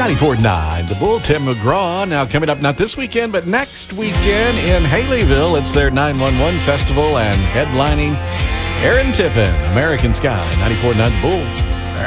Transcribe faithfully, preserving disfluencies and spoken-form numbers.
ninety-four point nine, The Bull, Tim McGraw. Now coming up, not this weekend, but next weekend in Haleyville. It's their nine one one Festival and headlining Aaron Tippin, American Sky, ninety-four point nine The Bull.